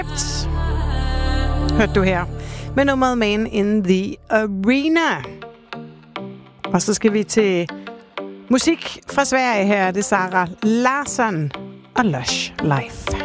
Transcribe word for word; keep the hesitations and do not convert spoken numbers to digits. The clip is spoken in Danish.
Script hørte du her med nummeret Man in the Arena. Og så skal vi til musik fra Sverige her. Det er Sara Larsson og Lush Life.